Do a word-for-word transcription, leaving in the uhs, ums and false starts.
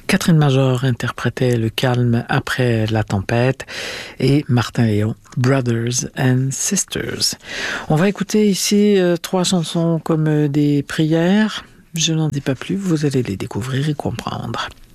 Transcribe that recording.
Catherine Major interprétait Le calme après la tempête et Martin Léon, Brothers and Sisters. On va écouter ici euh, trois chansons comme euh, des prières. Je n'en dis pas plus, vous allez les découvrir et comprendre.